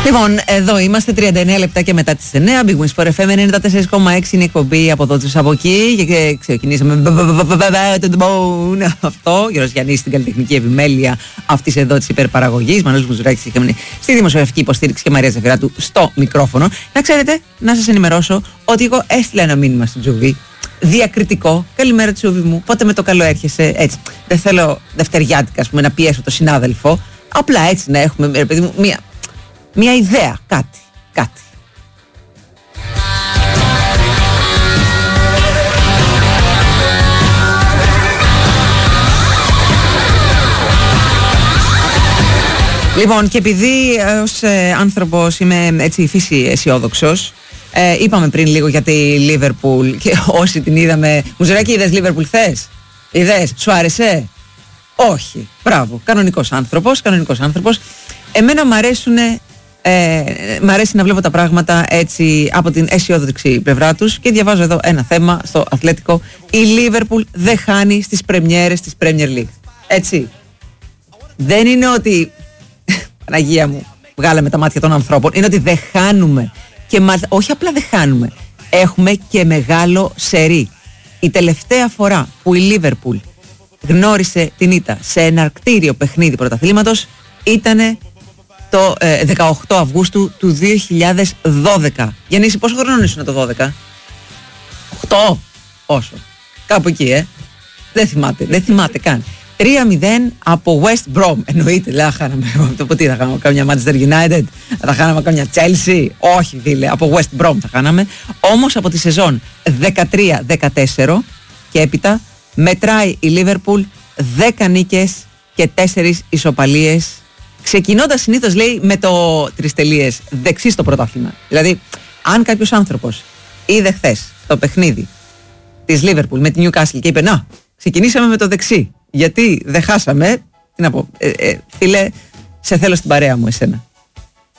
Λοιπόν, εδώ είμαστε 39 λεπτά και μετά τις 9. Big Wings for FM 94,6 είναι η εκπομπή από εδώ τους από εκεί. Και ξεκινήσαμε αυτό. Γιώργος Γιαννής στην καλλιτεχνική επιμέλεια αυτής εδώ της υπερπαραγωγής. Μανώλης Μουζουράκης είχαμε στη δημοσιογραφική υποστήριξη και Μαρία Ζαφυράτου στο μικρόφωνο. Να ξέρετε, να σας ενημερώσω ότι εγώ έστειλα ένα μήνυμα στην Τζουβί. Διακριτικό. Καλημέρα, Τσούβι μου. Πότε με το καλό έρχεσαι? Έτσι. Δεν θέλω δευτεριάτικα, ας πούμε, να πιέσω το συνάδελφο. Απλά έτσι να έχουμε, ρε παιδί μου, μια ιδέα, κάτι. Λοιπόν, και επειδή ως άνθρωπος είμαι έτσι φύση αισιόδοξος, είπαμε πριν λίγο για τη Λίβερπουλ και όσοι την είδαμε. Μουζουράκη, είδες Λίβερπουλ χθες? Είδες? Σου άρεσε? Όχι. Μπράβο. Κανονικός άνθρωπος. Εμένα μ' αρέσει να βλέπω τα πράγματα έτσι από την αισιόδοξη πλευρά τους και διαβάζω εδώ ένα θέμα στο Αθλέτικο. Η Λίβερπουλ δεν χάνει στις πρεμιέρες της Premier League. Έτσι. Δεν είναι ότι Παναγία μου, βγάλαμε τα μάτια των ανθρώπων. Είναι ότι δεν χάνουμε. Και όχι απλά δεν χάνουμε. Έχουμε και μεγάλο σερί. Η τελευταία φορά που η Λίβερπουλ γνώρισε την ήττα σε εναρκτήριο παιχνίδι πρωταθλήματος ήτανε το 18 Αυγούστου του 2012. Γιαννήση, πόσο χρόνο ήσουν το 12? 8? Όσο. Κάπου εκεί, Δεν θυμάται καν. 3-0 από West Brom. Εννοείται, λέει, χάναμε. Από τι θα κάναμε, καμιά Manchester United? Θα κάναμε καμιά Chelsea? Όχι, φίλε, από West Brom θα κάναμε. Όμως από τη σεζόν 13-14 και έπειτα μετράει η Liverpool 10 νίκες και 4 ισοπαλίες. Ξεκινώντας συνήθως, λέει, με το 3 δεξί στο πρωτάθλημα. Δηλαδή, αν κάποιος άνθρωπος είδε χθες το παιχνίδι της Liverpool με την Newcastle και είπε να, ξεκινήσαμε με το δεξί, γιατί δεν χάσαμε, τι να πω, φίλε, σε θέλω στην παρέα μου εσένα.